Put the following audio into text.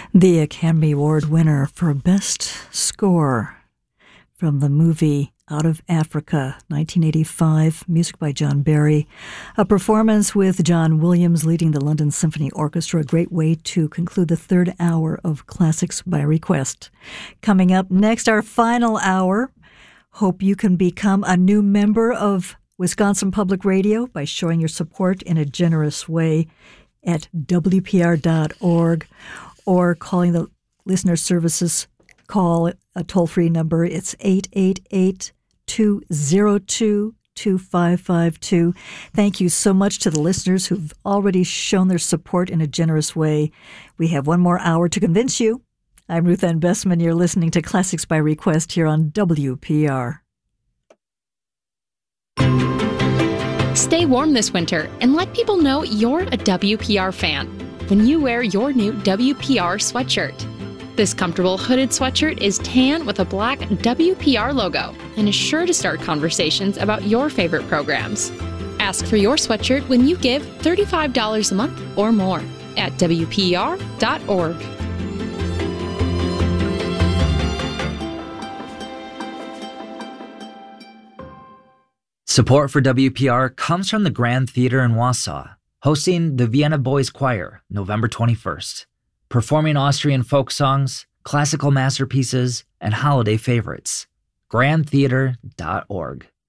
The Academy Award winner for Best Score from the movie Out of Africa, 1985, music by John Barry. A performance with John Williams leading the London Symphony Orchestra, a great way to conclude the third hour of Classics by Request. Coming up next, our final hour. Hope you can become a new member of Wisconsin Public Radio by showing your support in a generous way at WPR.org or calling the Listener Services call, a toll-free number. It's 888-202-2552. Thank you so much to the listeners who've already shown their support in a generous way. We have one more hour to convince you. I'm Ruth Ann Bessman. You're listening to Classics by Request here on WPR. Stay warm this winter and let people know you're a WPR fan when you wear your new WPR sweatshirt. This comfortable hooded sweatshirt is tan with a black WPR logo and is sure to start conversations about your favorite programs. Ask for your sweatshirt when you give $35 a month or more at WPR.org. Support for WPR comes from the Grand Theater in Wausau, hosting the Vienna Boys Choir November 21st, performing Austrian folk songs, classical masterpieces, and holiday favorites. grandtheater.org.